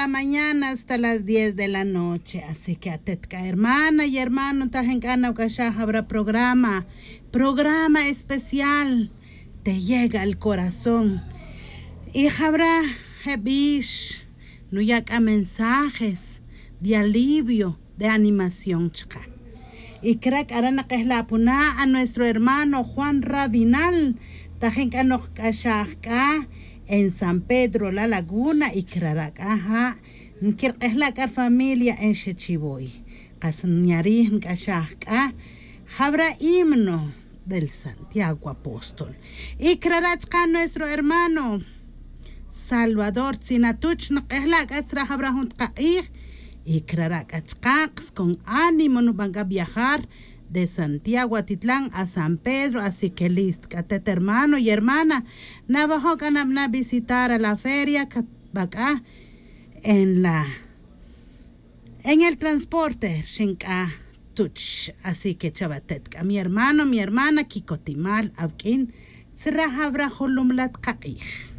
la mañana hasta las 10 de la noche. Así que atetka hermana y hermano, tajencana ukasha habrá programa especial. Te llega al corazón. Y habrá hebish, nuyaka mensajes de alivio, de animación chica. Y creo que arana que es la puna a nuestro hermano Juan Rabinal, tajencano kashaka en San Pedro La Laguna y Craracaja, que es la familia en Chechiboy. Casñarín kashaka, habrá himno del Santiago Apóstol. Y Crarachka nuestro hermano Salvador Tzinatuch, no es la castra habrá junto y Crarachkax con ánimo nos van a viajar de Santiago a Titlán a San Pedro, así que listo, catete hermano y hermana, navajo canamna visitar a la feria acá en el transporte Shinka Tuch, así que chavatetka, mi hermano, mi hermana, Kikotimal, Abkin, Sra Habra Holumlat Kaich.